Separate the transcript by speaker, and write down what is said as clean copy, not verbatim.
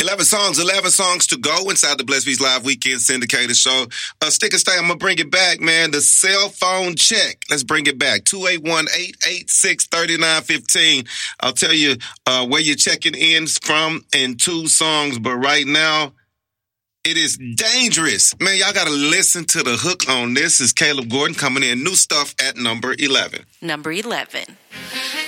Speaker 1: 11 songs to go inside the Blessed Beats Live Weekend Syndicated Show. Stick and stay. I'm going to bring it back, man. The cell phone check. Let's bring it back. 281-886-3915. I'll tell you where you're checking in from in 2 songs. But right now, it is dangerous. Man, y'all got to listen to the hook on this. Is Caleb Gordon coming in. New stuff at number 11.
Speaker 2: Number 11.